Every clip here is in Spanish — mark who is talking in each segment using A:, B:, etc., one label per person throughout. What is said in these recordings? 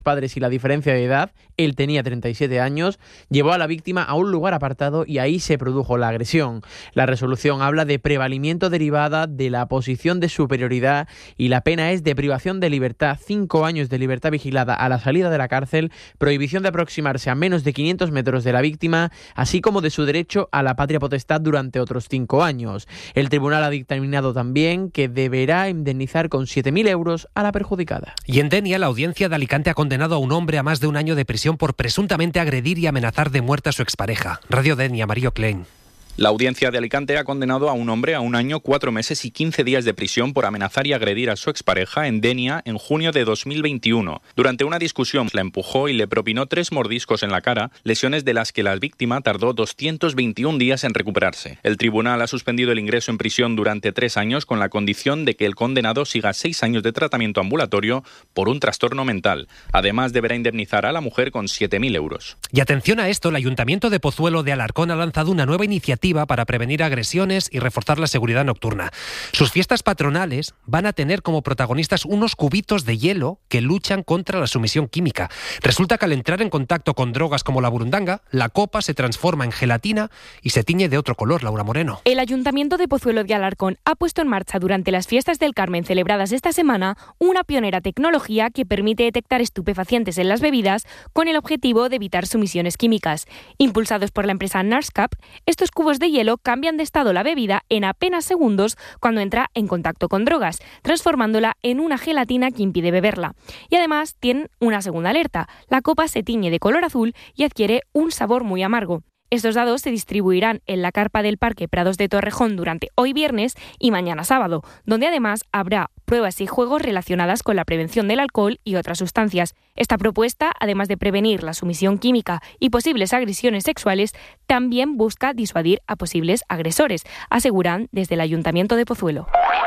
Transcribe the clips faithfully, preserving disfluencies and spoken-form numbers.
A: padres y la diferencia de edad, él tenía treinta y siete años, llevó a la víctima a un lugar apartado y ahí se produjo la agresión. La resolución habla de prevalimiento derivada de la posición de superioridad y la pena es de privación de libertad, cinco años de libertad vigilada a la salida de la cárcel, prohibición de aproximarse a menos de quinientos metros de la víctima, así como de su derecho a la patria potestad durante otros cinco años. El tribunal ha dictaminado también que deberá indemnizar con siete mil euros a la perjudicada.
B: Y en Denia, la audiencia de Alicante ha condenado a un hombre a más de un año de prisión por presuntamente agredir y amenazar de muerte a su expareja. Radio Denia, Mario Klein.
C: La audiencia de Alicante ha condenado a un hombre a un año, cuatro meses y quince días de prisión por amenazar y agredir a su expareja en Denia en junio de dos mil veintiuno. Durante una discusión la empujó y le propinó tres mordiscos en la cara, lesiones de las que la víctima tardó doscientos veintiún días en recuperarse. El tribunal ha suspendido el ingreso en prisión durante tres años con la condición de que el condenado siga seis años de tratamiento ambulatorio por un trastorno mental. Además, deberá indemnizar a la mujer con siete mil euros.
B: Y atención a esto, el Ayuntamiento de Pozuelo de Alarcón ha lanzado una nueva iniciativa para prevenir agresiones y reforzar la seguridad nocturna. Sus fiestas patronales van a tener como protagonistas unos cubitos de hielo que luchan contra la sumisión química. Resulta que al entrar en contacto con drogas como la burundanga, la copa se transforma en gelatina y se tiñe de otro color. Laura Moreno.
D: El Ayuntamiento de Pozuelo de Alarcón ha puesto en marcha durante las fiestas del Carmen celebradas esta semana una pionera tecnología que permite detectar estupefacientes en las bebidas con el objetivo de evitar sumisiones químicas. Impulsados por la empresa Narscap, estos cubos de hielo cambian de estado la bebida en apenas segundos cuando entra en contacto con drogas, transformándola en una gelatina que impide beberla. Y además tienen una segunda alerta. La copa se tiñe de color azul y adquiere un sabor muy amargo. Estos dados se distribuirán en la carpa del Parque Prados de Torrejón durante hoy viernes y mañana sábado, donde además habrá pruebas y juegos relacionadas con la prevención del alcohol y otras sustancias. Esta propuesta, además de prevenir la sumisión química y posibles agresiones sexuales, también busca disuadir a posibles agresores, aseguran desde el Ayuntamiento de Pozuelo.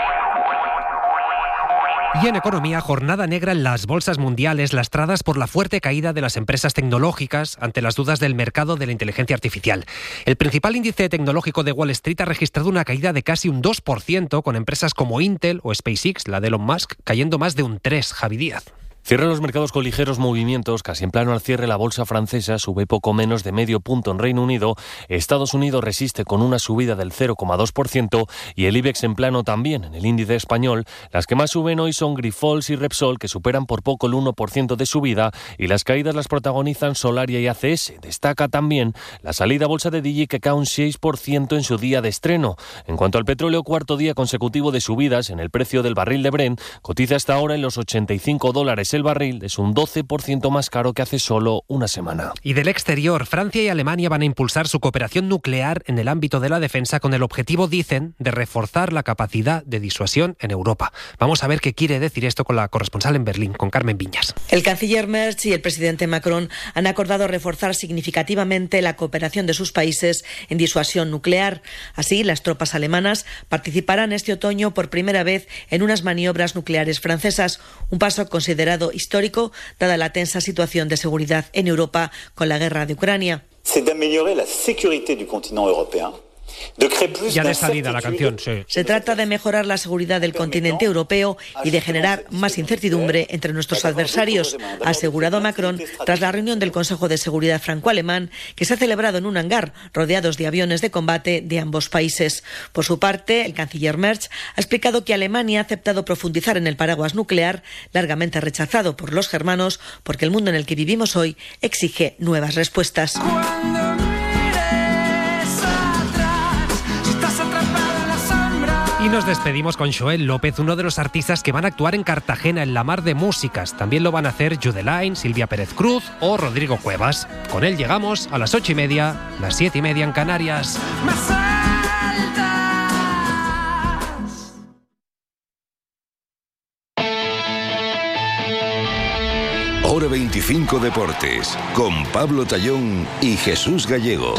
B: Y en economía, jornada negra en las bolsas mundiales lastradas por la fuerte caída de las empresas tecnológicas ante las dudas del mercado de la inteligencia artificial. El principal índice tecnológico de Wall Street ha registrado una caída de casi un dos por ciento, con empresas como Intel o SpaceX, la de Elon Musk, cayendo más de un tres por ciento. Javi Díaz.
E: Cierran los mercados con ligeros movimientos, casi en plano al cierre la bolsa francesa sube poco menos de medio punto en Reino Unido, Estados Unidos resiste con una subida del cero coma dos por ciento y el IBEX en plano también. En el índice español, las que más suben hoy son Grifols y Repsol, que superan por poco el uno por ciento de subida, y las caídas las protagonizan Solaria y A C S. Destaca también la salida a bolsa de Digi, que cae un seis por ciento en su día de estreno. En cuanto al petróleo, cuarto día consecutivo de subidas en el precio del barril de Brent, cotiza hasta ahora en los ochenta y cinco dólares el barril, es un doce por ciento más caro que hace solo una semana.
B: Y del exterior, Francia y Alemania van a impulsar su cooperación nuclear en el ámbito de la defensa con el objetivo, dicen, de reforzar la capacidad de disuasión en Europa. Vamos a ver qué quiere decir esto con la corresponsal en Berlín, con Carmen Viñas.
F: El canciller Merz y el presidente Macron han acordado reforzar significativamente la cooperación de sus países en disuasión nuclear. Así, las tropas alemanas participarán este otoño por primera vez en unas maniobras nucleares francesas, un paso considerado histórico dada la tensa situación de seguridad en Europa con la guerra de Ucrania.
G: C'est d'améliorer la sécurité du continent européen.
B: Ya de salida la canción, sí.
F: Se trata de mejorar la seguridad del continente europeo y de generar más incertidumbre entre nuestros adversarios, ha asegurado Macron tras la reunión del Consejo de Seguridad franco-alemán que se ha celebrado en un hangar rodeados de aviones de combate de ambos países. Por su parte, el canciller Merz ha explicado que Alemania ha aceptado profundizar en el paraguas nuclear, largamente rechazado por los germanos, porque el mundo en el que vivimos hoy exige nuevas respuestas.
B: Y nos despedimos con Joel López, uno de los artistas que van a actuar en Cartagena en la Mar de Músicas. También lo van a hacer Judelaine, Silvia Pérez Cruz o Rodrigo Cuevas. Con él llegamos a las ocho y media, las siete y media en Canarias.
H: Hora veinticinco Deportes, con Pablo Tallón y Jesús Gallego.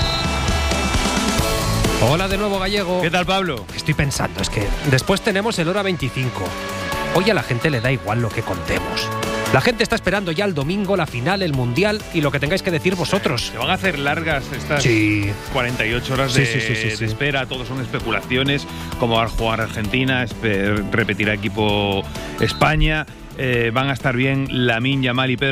B: Hola de nuevo, Gallego.
I: ¿Qué tal, Pablo?
B: Estoy pensando, es que después tenemos el Hora veinticinco. Hoy a la gente le da igual lo que contemos. La gente está esperando ya el domingo, la final, el Mundial y lo que tengáis que decir vosotros.
I: Se van a hacer largas estas
B: sí.
I: cuarenta y ocho horas de,
B: sí, sí, sí, sí,
I: de espera. Todo son especulaciones. Cómo va a jugar Argentina, repetirá equipo España. Eh, van a estar bien Lamine Yamal y Pedro